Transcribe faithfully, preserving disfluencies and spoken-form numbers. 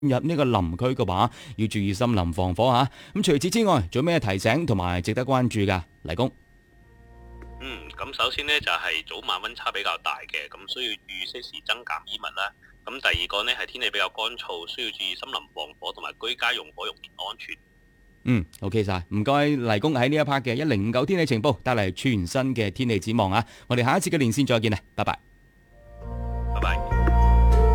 入呢個林區嘅話，要注意森林防火吓。咁除此之外，仲有咩提醒同埋值得關注噶？黎工。 嗯，咁首先呢，就係、是、早晚溫差比較大嘅，咁需要注意適時增減衣物啦。咁第二個呢，係天氣比較乾燥，需要注意森林防火同埋居家用火用電安全。 嗯，OK 晒，唔該黎工喺呢一 part 嘅一零五九天氣情報帶嚟全新嘅天氣展望啊！我哋下一次嘅連線再見啦，拜拜。